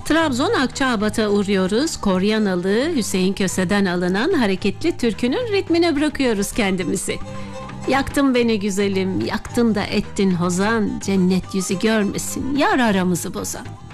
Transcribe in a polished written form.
Trabzon Akçaabat'a uğruyoruz. Koryanalı Hüseyin Köse'den alınan hareketli türkünün ritmine bırakıyoruz kendimizi. Yaktın beni güzelim, yaktın da ettin hozan, cennet yüzü görmesin, yar aramızı bozan.